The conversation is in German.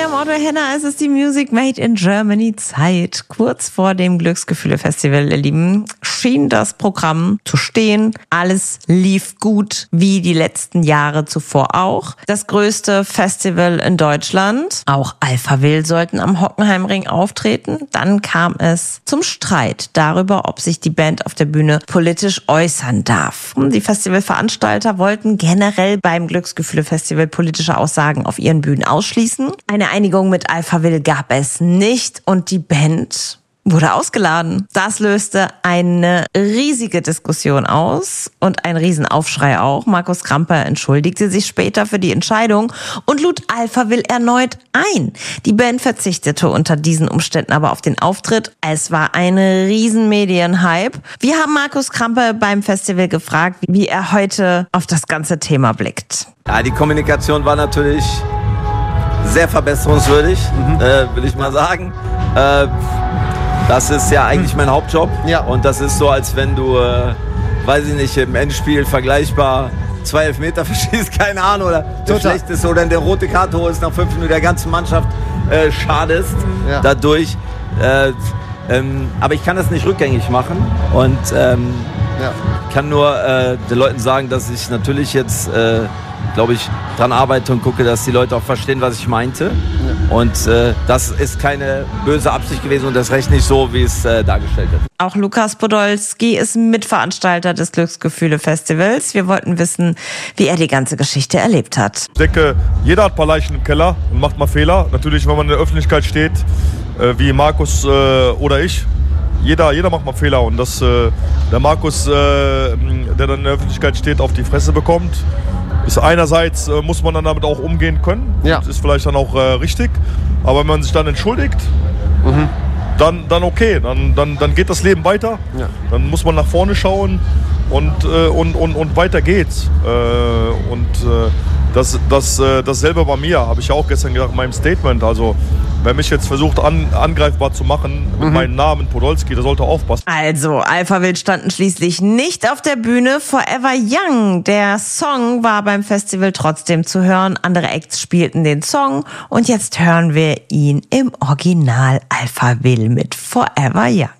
beim Otto Henner ist es die Music Made in Germany Zeit. Kurz vor dem Glücksgefühle-Festival, ihr Lieben, schien das Programm zu stehen. Alles lief gut, wie die letzten Jahre zuvor auch. Das größte Festival in Deutschland. Auch Alphaville sollten am Hockenheimring auftreten. Dann kam es zum Streit darüber, ob sich die Band auf der Bühne politisch äußern darf. Die Festivalveranstalter wollten generell beim Glücksgefühle-Festival politische Aussagen auf ihren Bühnen ausschließen. Eine Einigung mit Alphaville gab es nicht und die Band wurde ausgeladen. Das löste eine riesige Diskussion aus und ein Riesenaufschrei auch. Markus Krampe entschuldigte sich später für die Entscheidung und lud Alphaville erneut ein. Die Band verzichtete unter diesen Umständen aber auf den Auftritt. Es war ein riesen Medienhype. Wir haben Markus Krampe beim Festival gefragt, wie er heute auf das ganze Thema blickt. Ja, die Kommunikation war natürlich sehr verbesserungswürdig, will ich mal sagen. Das ist ja eigentlich mein Hauptjob. Ja. Und das ist so, als wenn du, weiß ich nicht, im Endspiel vergleichbar 2 Elfmeter verschießt, keine Ahnung, oder der schlechteste oder eine rote Karte holst nach 5 Minuten der ganzen Mannschaft schadest dadurch. Aber ich kann das nicht rückgängig machen und kann nur den Leuten sagen, dass ich natürlich jetzt, glaube ich, dran arbeite und gucke, dass die Leute auch verstehen, was ich meinte. Ja. Und das ist keine böse Absicht gewesen und das recht nicht so, wie es dargestellt wird. Auch Lukas Podolski ist Mitveranstalter des Glücksgefühle-Festivals. Wir wollten wissen, wie er die ganze Geschichte erlebt hat. Ich denke, jeder hat ein paar Leichen im Keller und macht mal Fehler. Natürlich, wenn man in der Öffentlichkeit steht, wie Markus oder ich, jeder macht mal Fehler und dass der Markus, der dann in der Öffentlichkeit steht, auf die Fresse bekommt, ist einerseits, muss man dann damit auch umgehen können. Ja. Das ist vielleicht dann auch richtig. Aber wenn man sich dann entschuldigt, dann okay. Dann geht das Leben weiter. Ja. Dann muss man nach vorne schauen und weiter geht's. Dasselbe bei mir, habe ich ja auch gestern gesagt in meinem Statement. Also wer mich jetzt versucht angreifbar zu machen mit meinem Namen Podolski, der sollte aufpassen. Also, Alphaville standen schließlich nicht auf der Bühne. Forever Young, der Song war beim Festival trotzdem zu hören. Andere Acts spielten den Song und jetzt hören wir ihn im Original Alphaville mit Forever Young.